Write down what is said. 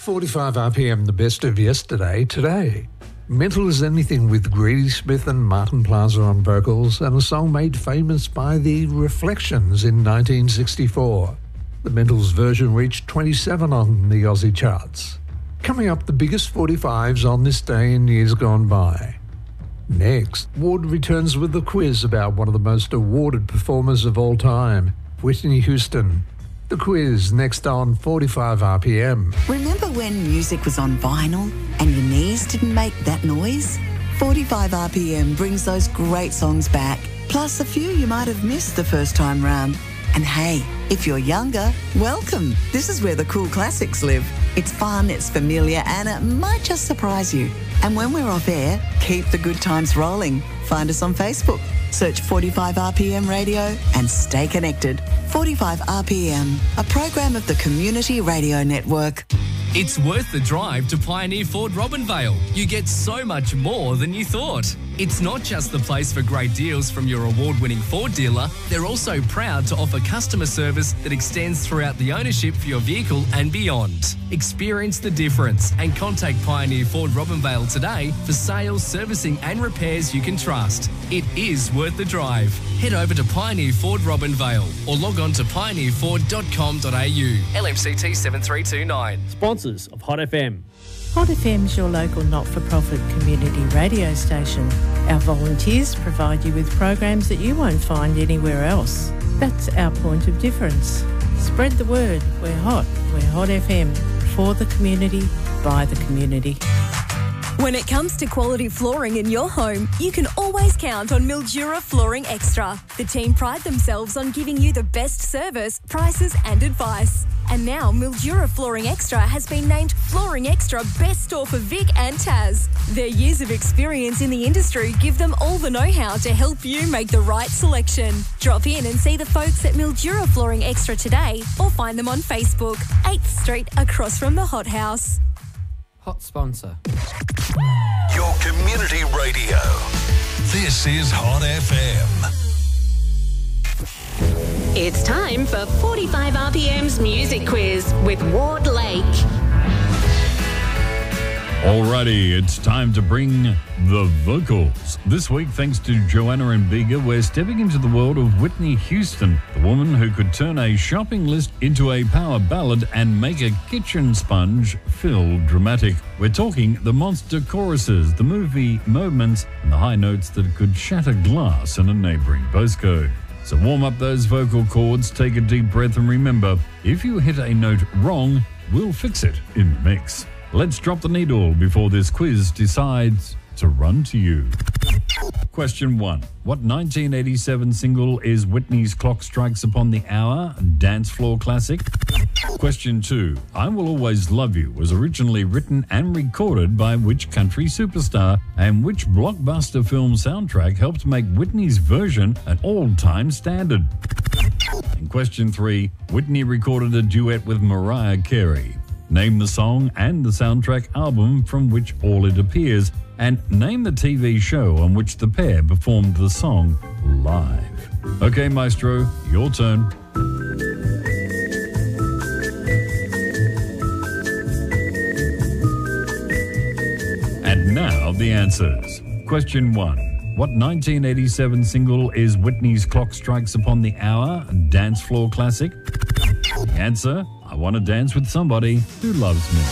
45 RPM, the best of yesterday, today. Mental as Anything with Greedy Smith and Martin Plaza on vocals, and a song made famous by the Reflections in 1964. The Mentals version reached 27 on the Aussie charts. Coming up, the biggest 45s on this day in years gone by. Next, Ward returns with a quiz about one of the most awarded performers of all time, Whitney Houston. The quiz next on 45 RPM. Remember when music was on vinyl and your knees didn't make that noise? 45 RPM brings those great songs back, plus a few you might have missed the first time round. And hey, if you're younger, welcome. This is where the cool classics live. It's fun, it's familiar, and it might just surprise you. And when we're off air, keep the good times rolling. Find us on Facebook. Search 45 RPM Radio and stay connected. 45 RPM, a program of the Community Radio Network. It's worth the drive to Pioneer Ford Robinvale. You get so much more than you thought. It's not just the place for great deals from your award-winning Ford dealer. They're also proud to offer customer service that extends throughout the ownership for your vehicle and beyond. Experience the difference and contact Pioneer Ford Robinvale today for sales, servicing and repairs you can trust. It is worth the drive. Head over to Pioneer Ford Robinvale or log on to pioneerford.com.au. LMCT 7329. Sponsors of Hot FM. Hot FM's your local not-for-profit community radio station. Our volunteers provide you with programs that you won't find anywhere else. That's our point of difference. Spread the word. We're Hot FM. For the community, by the community. When it comes to quality flooring in your home, you can always count on Mildura Flooring Extra. The team pride themselves on giving you the best service, prices and advice. And now Mildura Flooring Extra has been named Flooring Extra Best Store for Vic and Taz. Their years of experience in the industry give them all the know-how to help you make the right selection. Drop in and see the folks at Mildura Flooring Extra today or find them on Facebook, 8th Street across from the Hot House. Hot sponsor. Your community radio. This is Hot FM. It's time for 45 RPM's Music Quiz with Ward Lake. Alrighty, it's time to bring the vocals. This week, thanks to Joanna and Bega, we're stepping into the world of Whitney Houston, the woman who could turn a shopping list into a power ballad and make a kitchen sponge feel dramatic. We're talking the monster choruses, the movie moments, and the high notes that could shatter glass in a neighbouring postcode. So warm up those vocal cords, take a deep breath, and remember, if you hit a note wrong, we'll fix it in the mix. Let's drop the needle before this quiz decides to run to you. Question 1. What 1987 single is Whitney's Clock Strikes Upon the Hour dance floor classic? Question 2. I Will Always Love You was originally written and recorded by which country superstar, and which blockbuster film soundtrack helped make Whitney's version an all-time standard? And question 3. Whitney recorded a duet with Mariah Carey. Name the song and the soundtrack album from which all it appears, and name the TV show on which the pair performed the song live. Okay, Maestro, your turn. And now the answers. Question 1. What 1987 single is Whitney's Clock Strikes Upon the Hour dance floor classic? Answer, I Want to Dance with Somebody Who Loves Me.